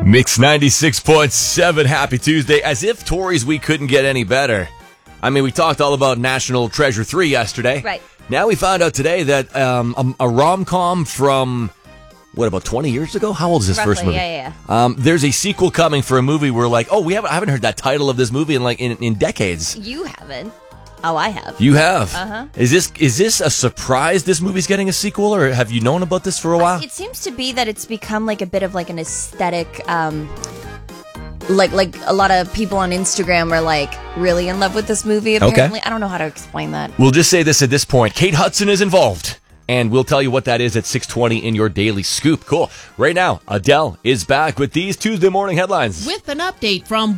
Mix 96.7, happy Tuesday. As if Tories week couldn't get any better. I mean, we talked all about National Treasure 3 yesterday. Right. Now we found out today that a rom-com from, about 20 years ago? How old is this first movie? Yeah. There's a sequel coming for a movie where I haven't heard that title of this movie in decades. You haven't. Oh, I have. You have? Uh-huh. Is this a surprise this movie's getting a sequel, or have you known about this for a while? It seems to be that it's become a bit of an aesthetic, like a lot of people on Instagram are really in love with this movie, apparently. Okay. I don't know how to explain that. We'll just say this at this point. Kate Hudson is involved. And we'll tell you what that is at 6:20 in your Daily Scoop. Cool. Right now, Adele is back with these Tuesday morning headlines. With an update from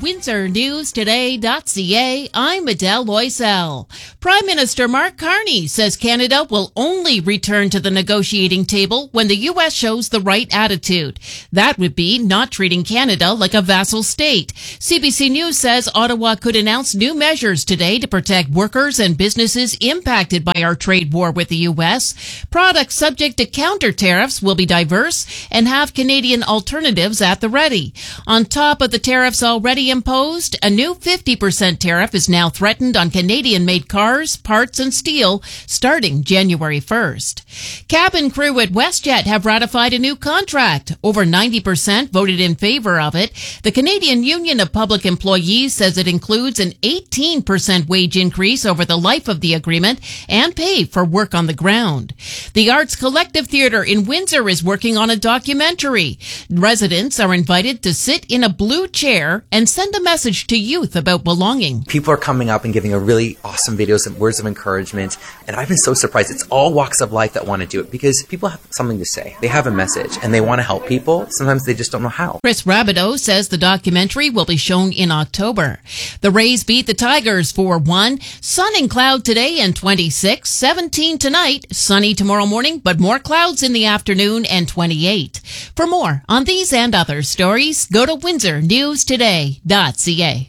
WindsorNewsToday.ca, I'm Adele Loisel. Prime Minister Mark Carney says Canada will only return to the negotiating table when the U.S. shows the right attitude. That would be not treating Canada like a vassal state. CBC News says Ottawa could announce new measures today to protect workers and businesses impacted by our trade war with the U.S. Products subject to counter tariffs will be diverse and have Canadian alternatives at the ready. On top of the tariffs already imposed, a new 50% tariff is now threatened on Canadian-made cars, parts, and steel starting January 1st. Cabin crew at WestJet have ratified a new contract. Over 90% voted in favor of it. The Canadian Union of Public Employees says it includes an 18% wage increase over the life of the agreement and pay for work on the ground. The Arts Collective Theatre in Windsor is working on a documentary. Residents are invited to sit in a blue chair and send a message to youth about belonging. People are coming up and giving a really awesome videos and words of encouragement, and I've been so surprised. It's all walks of life that want to do it because people have something to say. They have a message, and they want to help people. Sometimes they just don't know how. Chris Rabideau says the documentary will be shown in October. The Rays beat the Tigers 4-1. Sun and cloud today and 26, 17 tonight, sunny tomorrow morning, but more clouds in the afternoon and 28. For more on these and other stories, go to WindsorNewsToday.ca.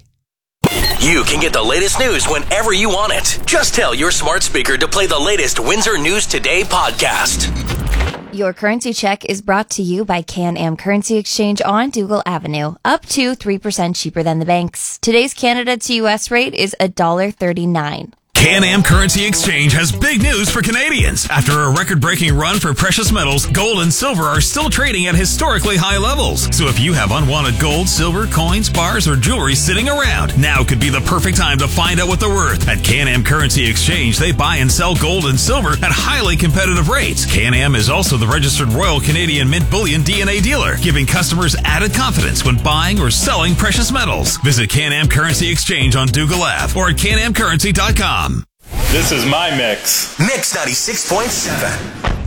You can get the latest news whenever you want it. Just tell your smart speaker to play the latest Windsor News Today podcast. Your currency check is brought to you by Can-Am Currency Exchange on Dougal Avenue, up to 3% cheaper than the banks. Today's Canada to U.S. rate is $1.39. Can-Am Currency Exchange has big news for Canadians. After a record-breaking run for precious metals, gold and silver are still trading at historically high levels. So if you have unwanted gold, silver, coins, bars, or jewelry sitting around, now could be the perfect time to find out what they're worth. At Can-Am Currency Exchange, they buy and sell gold and silver at highly competitive rates. Can-Am is also the registered Royal Canadian Mint Bullion DNA dealer, giving customers added confidence when buying or selling precious metals. Visit Can-Am Currency Exchange on Dougal Ave or at canamcurrency.com. This is my mix. Mix 96.7.